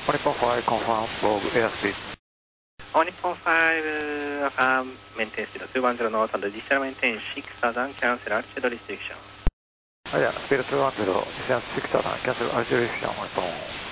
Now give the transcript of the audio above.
Nippon 5, confirm for airspeed. All Nippon 5, affirm, maintain 0210 north and digital maintain 6 southern, cancel altitude restriction. Yeah, speed 210, descent 6 southern, cancel altitude restriction, Nippon.